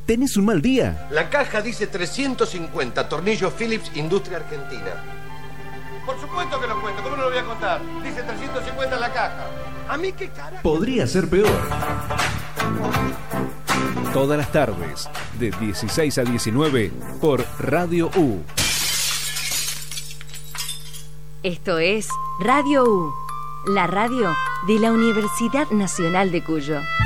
tenés un mal día. La caja dice 350 tornillos Phillips Industria Argentina. Por supuesto que lo cuento, ¿cómo no lo voy a contar? Dice 350 en la caja. ¿A mí qué carajo? Podría ser peor. Todas las tardes, de 16 a 19, por Radio U. Esto es Radio U, la radio de la Universidad Nacional de Cuyo.